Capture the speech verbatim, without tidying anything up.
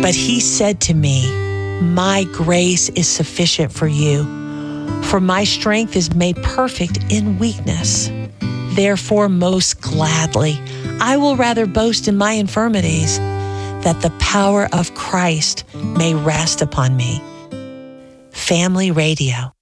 But he said to me, my grace is sufficient for you, for my strength is made perfect in weakness. Therefore, most gladly, I will rather boast in my infirmities, that the power of Christ may rest upon me. Family Radio.